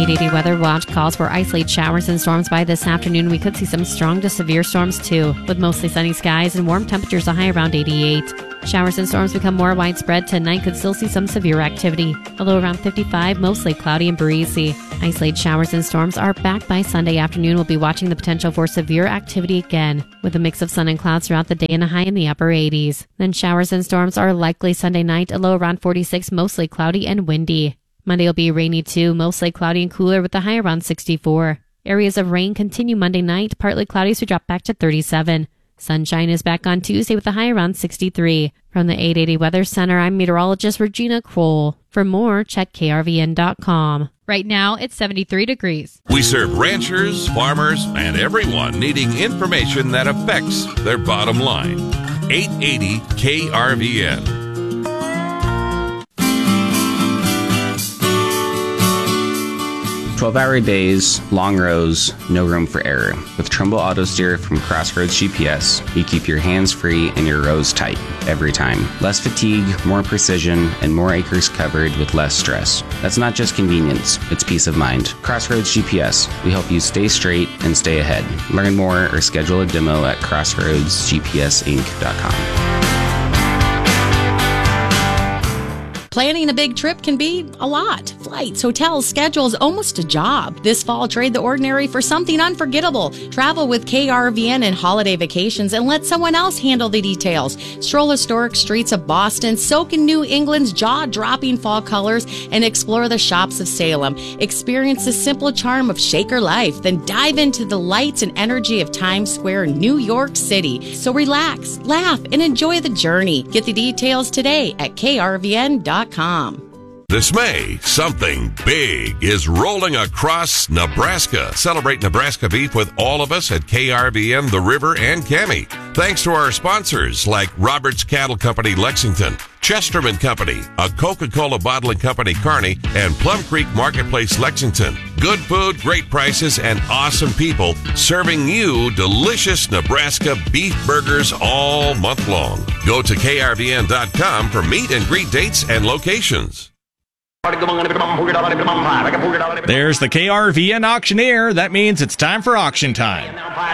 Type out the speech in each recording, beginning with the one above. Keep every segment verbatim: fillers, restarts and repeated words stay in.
eight eighty Weather Watch calls for isolated showers and storms by this afternoon. We could see some strong to severe storms too, with mostly sunny skies and warm temperatures, a high around eighty-eight. Showers and storms become more widespread tonight, could still see some severe activity, a low around fifty-five, mostly cloudy and breezy. Isolated showers and storms are back by Sunday afternoon. We'll be watching the potential for severe activity again, with a mix of sun and clouds throughout the day and a high in the upper eighties. Then showers and storms are likely Sunday night, a low around forty-six, mostly cloudy and windy. Monday will be rainy too, mostly cloudy and cooler with a high around sixty-four. Areas of rain continue Monday night, partly cloudy, so drop back to thirty-seven. Sunshine is back on Tuesday with a high around sixty-three. From the eight eighty Weather Center, I'm meteorologist Regina Kroll. For more, check K R V N dot com. Right now, it's seventy-three degrees. We serve ranchers, farmers, and everyone needing information that affects their bottom line. eight eighty K R V N. twelve-hour days, long rows, no room for error. With Trumbull Auto Steer from Crossroads G P S, you keep your hands free and your rows tight every time. Less fatigue, more precision, and more acres covered with less stress. That's not just convenience, it's peace of mind. Crossroads G P S, we help you stay straight and stay ahead. Learn more or schedule a demo at crossroads g p s inc dot com. Planning a big trip can be a lot. Flights, hotels, schedules, almost a job. This fall, trade the ordinary for something unforgettable. Travel with K R V N and holiday vacations and let someone else handle the details. Stroll historic streets of Boston, soak in New England's jaw-dropping fall colors, and explore the shops of Salem. Experience the simple charm of Shaker life, then dive into the lights and energy of Times Square, New York City. So relax, laugh, and enjoy the journey. Get the details today at K R V N dot com. This May, something big is rolling across Nebraska. Celebrate Nebraska beef with all of us at K R V N, The River, and Cami. Thanks to our sponsors like Roberts Cattle Company, Lexington, Chesterman Company, a Coca-Cola bottling company, Kearney, and Plum Creek Marketplace, Lexington. Good food, great prices, and awesome people serving you delicious Nebraska beef burgers all month long. Go to K R V N dot com for meet and greet dates and locations. There's the K R V N auctioneer. That means it's time for auction time.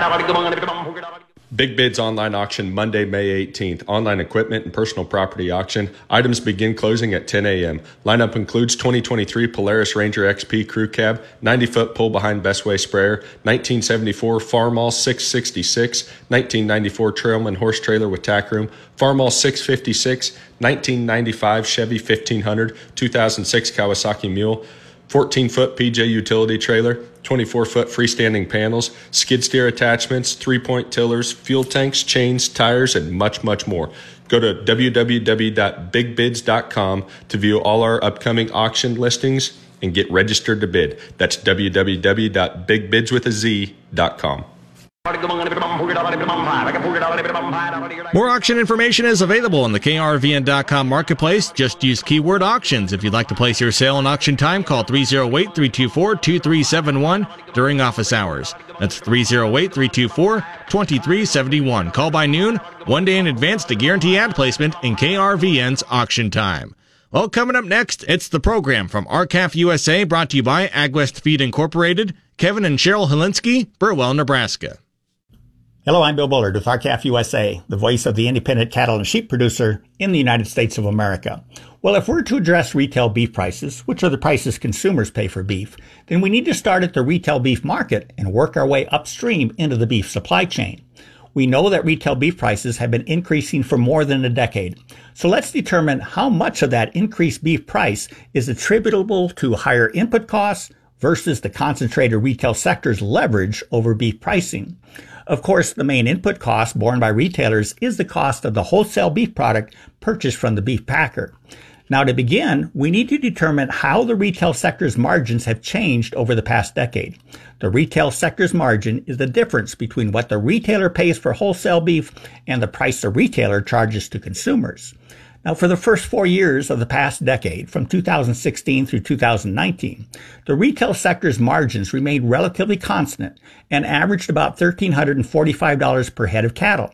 Big Bids online auction Monday, May eighteenth. Online equipment and personal property auction. Items begin closing at ten a.m. Lineup includes twenty twenty-three Polaris Ranger X P Crew Cab, ninety-foot pull-behind Bestway sprayer, nineteen seventy-four Farmall six sixty-six, nineteen ninety-four Trailman horse trailer with tack room, Farmall six fifty-six, nineteen ninety-five Chevy fifteen hundred, two thousand six Kawasaki Mule, fourteen-foot P J utility trailer, twenty-four-foot freestanding panels, skid steer attachments, three-point tillers, fuel tanks, chains, tires, and much, much more. Go to w w w dot big bids dot com to view all our upcoming auction listings and get registered to bid. That's w w w dot big bids with a z dot com. More auction information is available on the K R V N dot com marketplace. Just use keyword auctions. If you'd like to place your sale on auction time, call three oh eight, three two four, two three seven one during office hours. That's three oh eight, three two four, two three seven one. Call by noon, one day in advance to guarantee ad placement in K R V N's auction time. Well, coming up next, it's the program from R C A F U S A, brought to you by AgWest Feed Incorporated. Kevin and Cheryl Helinski, Burwell, Nebraska. Hello, I'm Bill Bullard with R C A F U S A, the voice of the independent cattle and sheep producer in the United States of America. Well, if we're to address retail beef prices, which are the prices consumers pay for beef, then we need to start at the retail beef market and work our way upstream into the beef supply chain. We know that retail beef prices have been increasing for more than a decade. So let's determine how much of that increased beef price is attributable to higher input costs versus the concentrated retail sector's leverage over beef pricing. Of course, the main input cost borne by retailers is the cost of the wholesale beef product purchased from the beef packer. Now, to begin, we need to determine how the retail sector's margins have changed over the past decade. The retail sector's margin is the difference between what the retailer pays for wholesale beef and the price the retailer charges to consumers. Now, for the first four years of the past decade, from two thousand sixteen through two thousand nineteen, the retail sector's margins remained relatively constant and averaged about one thousand three hundred forty-five dollars per head of cattle.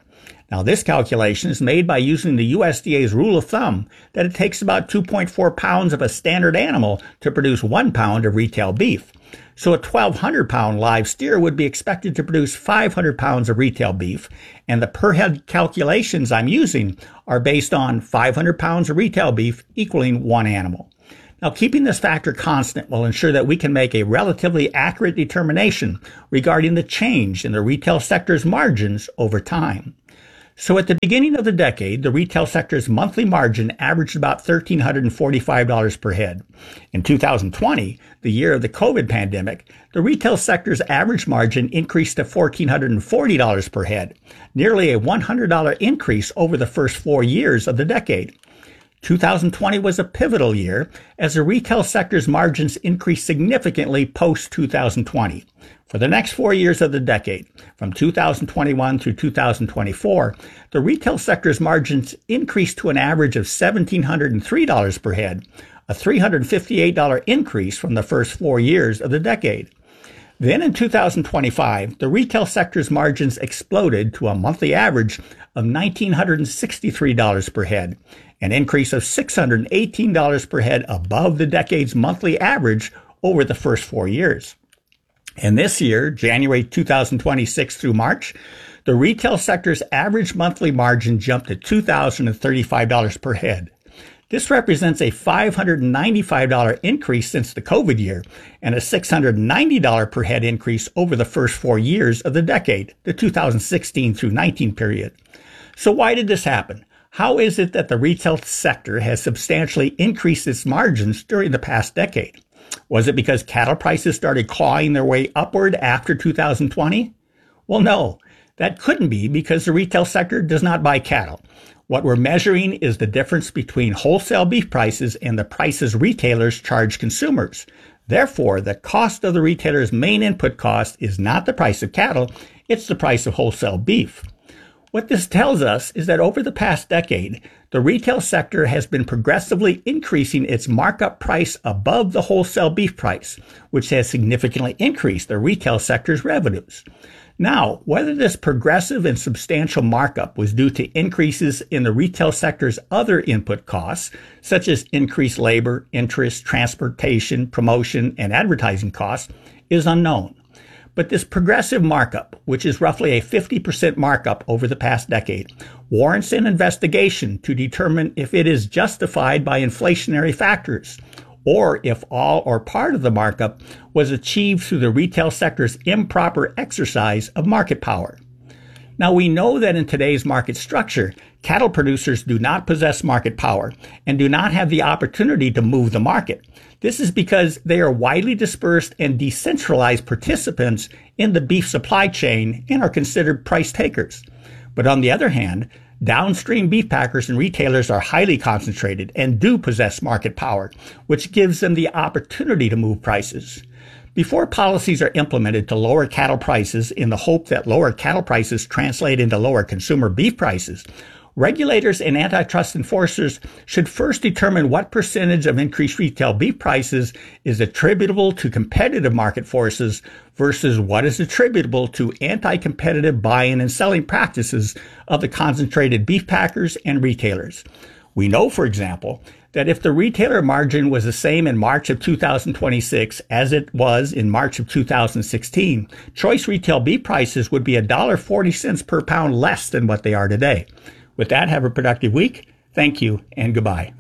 Now, this calculation is made by using the U S D A's rule of thumb that it takes about two point four pounds of a standard animal to produce one pound of retail beef. So a twelve hundred pound live steer would be expected to produce five hundred pounds of retail beef, and the per head calculations I'm using are based on five hundred pounds of retail beef equaling one animal. Now, keeping this factor constant will ensure that we can make a relatively accurate determination regarding the change in the retail sector's margins over time. So at the beginning of the decade, the retail sector's monthly margin averaged about one thousand three hundred forty-five dollars per head. In two thousand twenty, the year of the COVID pandemic, the retail sector's average margin increased to one thousand four hundred forty dollars per head, nearly a one hundred dollars increase over the first four years of the decade. two thousand twenty was a pivotal year as the retail sector's margins increased significantly post two thousand twenty. For the next four years of the decade, from two thousand twenty-one through two thousand twenty-four, the retail sector's margins increased to an average of one thousand seven hundred three dollars per head, a three hundred fifty-eight dollars increase from the first four years of the decade. Then in two thousand twenty-five, the retail sector's margins exploded to a monthly average of one thousand nine hundred sixty-three dollars per head, an increase of six hundred eighteen dollars per head above the decade's monthly average over the first four years. And this year, January two thousand twenty-six through March, the retail sector's average monthly margin jumped to two thousand thirty-five dollars per head. This represents a five hundred ninety-five dollars increase since the COVID year and a six hundred ninety dollars per head increase over the first four years of the decade, the two thousand sixteen through nineteen period. So why did this happen? How is it that the retail sector has substantially increased its margins during the past decade? Was it because cattle prices started clawing their way upward after two thousand twenty? Well, no, that couldn't be because the retail sector does not buy cattle. What we're measuring is the difference between wholesale beef prices and the prices retailers charge consumers. Therefore, the cost of the retailer's main input cost is not the price of cattle, it's the price of wholesale beef. What this tells us is that over the past decade, the retail sector has been progressively increasing its markup price above the wholesale beef price, which has significantly increased the retail sector's revenues. Now, whether this progressive and substantial markup was due to increases in the retail sector's other input costs, such as increased labor, interest, transportation, promotion, and advertising costs, is unknown. But this progressive markup, which is roughly a fifty percent markup over the past decade, warrants an investigation to determine if it is justified by inflationary factors, or if all or part of the markup was achieved through the retail sector's improper exercise of market power. Now, we know that in today's market structure, cattle producers do not possess market power and do not have the opportunity to move the market. This is because they are widely dispersed and decentralized participants in the beef supply chain and are considered price takers. But on the other hand, downstream beef packers and retailers are highly concentrated and do possess market power, which gives them the opportunity to move prices. Before policies are implemented to lower cattle prices in the hope that lower cattle prices translate into lower consumer beef prices, regulators and antitrust enforcers should first determine what percentage of increased retail beef prices is attributable to competitive market forces versus what is attributable to anti-competitive buying and selling practices of the concentrated beef packers and retailers. We know, for example, that if the retailer margin was the same in March of two thousand twenty-six as it was in March of two thousand sixteen, choice retail beef prices would be one dollar and forty cents per pound less than what they are today. With that, have a productive week. Thank you and goodbye.